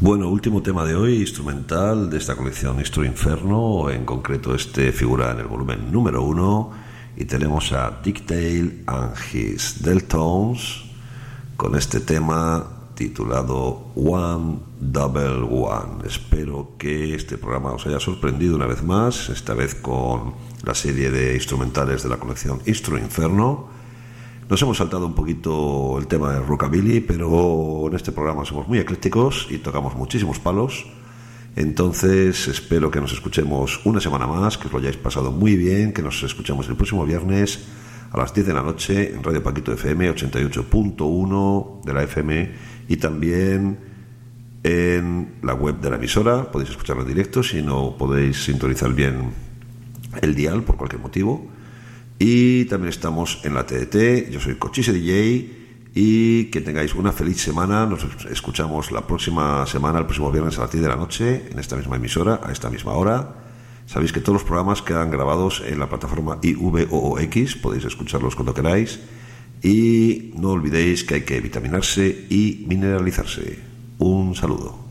Bueno, último tema de hoy, instrumental de esta colección Instru Inferno. En concreto este figura en el volumen número 1 y tenemos a Dick Dale and his Deltones con este tema titulado One Double One. Espero que este programa os haya sorprendido una vez más, esta vez con la serie de instrumentales de la colección Instru Inferno. Nos hemos saltado un poquito el tema del rockabilly, pero en este programa somos muy eclécticos y tocamos muchísimos palos. Entonces espero que nos escuchemos una semana más, que os lo hayáis pasado muy bien, que nos escuchemos el próximo viernes a las 10 de la noche en Radio Paquito FM 88.1 de la FM y también en la web de la emisora. Podéis escucharlo en directo si no podéis sintonizar bien el dial por cualquier motivo. Y también estamos en la TDT. Yo soy Cochise DJ y que tengáis una feliz semana. Nos escuchamos la próxima semana, el próximo viernes a las 10 de la noche en esta misma emisora, a esta misma hora. Sabéis que todos los programas quedan grabados en la plataforma IVOOX, podéis escucharlos cuando queráis y no olvidéis que hay que vitaminarse y mineralizarse. Un saludo.